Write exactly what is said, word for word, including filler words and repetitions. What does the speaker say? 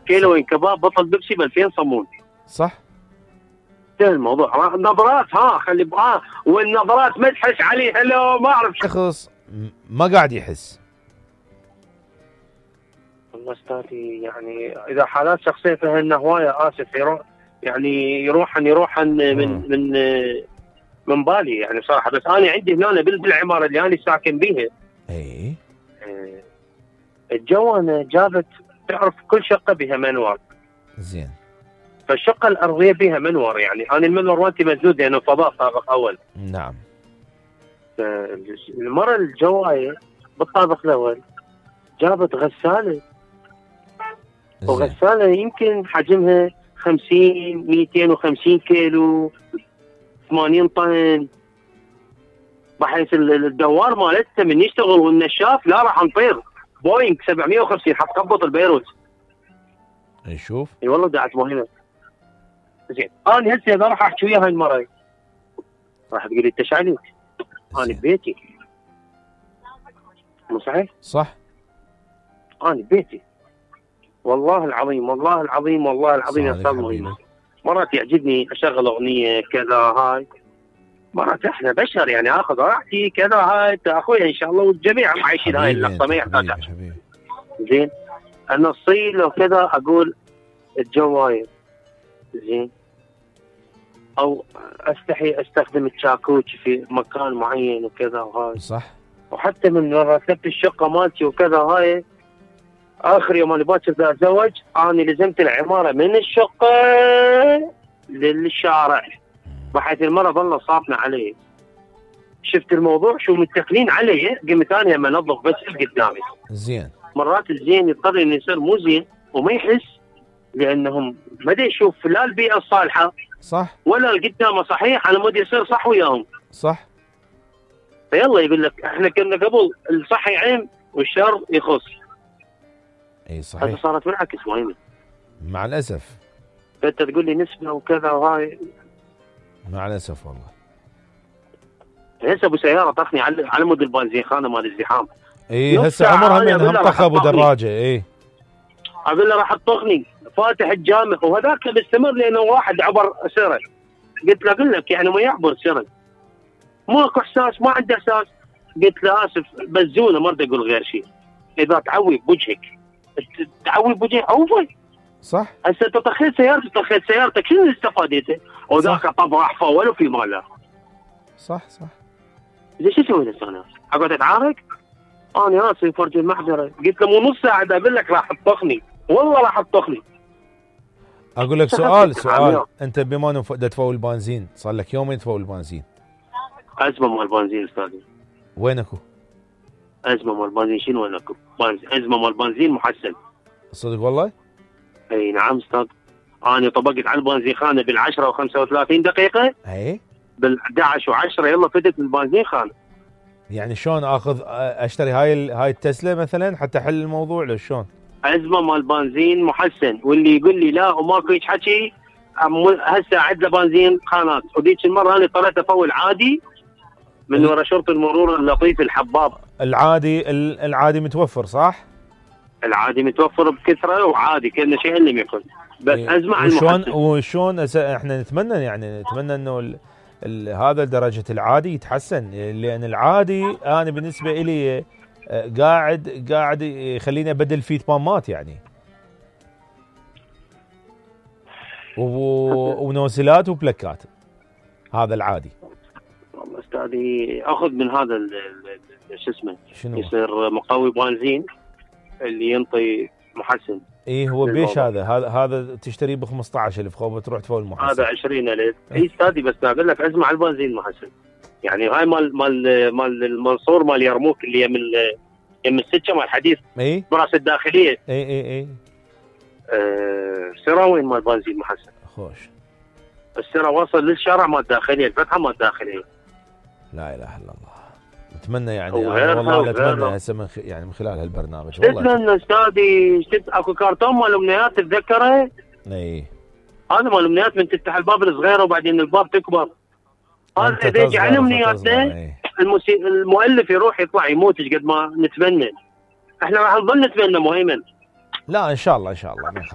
كيلوين كباب بطل بيبسي ب ألفين صمون. صح. ده الموضوع نظرات ها خلي اه والنظرات ما تحس عليها لو ما اعرف شخص ما قاعد يحس. والله استاذي يعني اذا حالات شخصيه فهن هوايه اسف يروح يعني يروحن يروحن من من من بالي يعني بصراحه. بس انا عندي هنا بالعماره اللي انا ساكن بيها اي الجوانه جابت تعرف كل شقه بها منور. زين. فالشقه الارضيه بها منور يعني انا المنور مالتي مسدود لانه فضاء سابق اول. نعم. المره الجوايه بالطابق الاول جابت غساله. زين. وغساله يمكن حجمها خمسين مئتين وخمسين كيلو ثمانين طن بحيث الدوار مالتها من يشتغل والنشاف لا راح نطير بوينغ سبعمئة وخمسين حتخبط البيروت. نشوف. اي والله دعت مهمه. زين انا هسه اذا راح احكي وياها المره راح تقول لي انت ايش عليك؟ انا ببيتي. مو صحيح؟ صح. انا ببيتي والله العظيم والله العظيم والله العظيم يا استاذ مهيمن. مرات يعجبني اشغل اغنيه كذا هاي مرات احنا بشر يعني اخذ راحتي كذا هاي اخويا ان شاء الله والجميع عايشين هاي اللقطه ما يحتاج. زين انا الصيل لو كذا اقول الجواير. زين او استحي استخدم الشاكوش في مكان معين وكذا وهاي. صح. وحتى من رتبت الشقه مالتي وكذا هاي اخر يوم انا باكر ذا اتزوج انا لزمت العماره من الشقه للشارع بحيث المره ظل صافنه علي. شفت الموضوع شو متكلين علي قمت انا لما انظف بس قدامي. زين. مرات الزين يضطر انه يصير مو زين وما يحس لانهم ما دا يشوف لا البيئه الصالحه صح ولا القدامه صحيح على مود يصير صح وياهم. صح. فيلا يقول لك احنا كنا قبل الصح يعيم والشر يخص. اي صحيح. هذا صارت بالعكس مهمه مع الاسف. فانت تقول لي نسبه وكذا وهاي مع الاسف والله. هسه ابو سياره طخني على على مود البنزين خانه مال الزحام. اي هسه عمرها من هم طخ ابو دراجه. اي اقول له راح تطخني فاتح الجامع وهذاك بيستمر لانه واحد عبر سره. قلت له اقول لك يعني ما يعبر سره ماكو احساس ما عنده احساس. قلت له اسف بزونه ما اريد اقول غير شيء. اذا تعوي بوجهك تعوي بوجهك عوفه. صح. هسه انت طخيت سيارتك طخيت سيارتك شنو اللي استفاديته؟ وذاك طب راح فول وفي ماله. صح صح. زين شو اسوي هسه انا؟ اقعد اتعارك؟ انا اسف فرج المحضره. قلت له مو نص ساعه اقول لك راح تطخني والله راح تطخني. اقول لك سؤال سؤال انت بما انه تفول البنزين صار لك يومين تفول البنزين. ازمه مال البنزين استاذي. وينكو؟ ازمه مال البنزين شنو وينكو؟ ازمه مال البنزين محسن. صدق والله؟ اي نعم استاذ. انا طبقت على البنزين خانه بالعشرة وخمسة وثلاثين دقيقه. اي بالأحد عشر وعشرة يلا فتت البنزين خانه. يعني شلون اخذ اشتري هاي هاي التسلا مثلا حتى احل الموضوع لو شلون؟ ازمه مال بنزين محسن واللي يقول لي لا وماكو هيك حكي هسه عدله بنزين خانات. وذيك المره انا اضطريت افول عادي من وراء شرطه المرور اللطيف الحباب. العادي العادي متوفر صح؟ العادي متوفر بكثره وعادي كأنه شيء لم يكن بس إيه. ازمه على المحسن. وشلون احنا نتمنى يعني نتمنى انه ال ال هذا درجه العادي يتحسن لان العادي انا بالنسبه لي قاعد قاعد يخليني ابدل فيه تمامات يعني ونوزلات وبلكات. هذا العادي. والله استاذي اخذ من هذا شو اسمه شنو يصير مقوي بنزين اللي ينطي محسن. ايه هو بيش هذا هذا هذا تشتريه ب خمسطعش ألف خوبه تروح تفول محسن. هذا عشرين ألف. اي استاذي بس اقول لك ازمه على البنزين محسن. يعني هاي مال مال مال المنصور مال يرموك اللي يم يم السكه مال الحديث. اي براس الداخليه. اي اي اي أه سراوين مال بنزين محسن. خوش. السرا وصل للشارع مال الداخليه الفتحه مال الداخليه. لا اله الا الله. نتمنى يعني والله نتمنى هسه من خ... يعني من خلال هالبرنامج والله نتمنى استاذي شفت اكو كرتون مال امنيات تتذكره؟ اي هذا مال الامنيات من تفتح الباب الصغير وبعدين الباب تكبر. هذا اذا يجي على امنياتنا المسي... المؤلف يروح يطلع يموت قد ما نتمنى. احنا راح نظل نتمنى مهيمن. لا ان شاء الله ان شاء الله.